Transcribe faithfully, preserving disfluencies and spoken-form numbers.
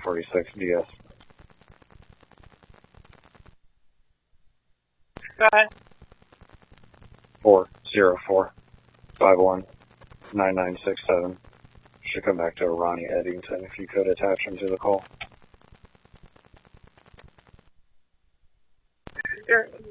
forty-six D S. Go ahead. four zero four, five one, nine nine six seven. Should come back to Ronnie Eddington if you could attach him to the call. You're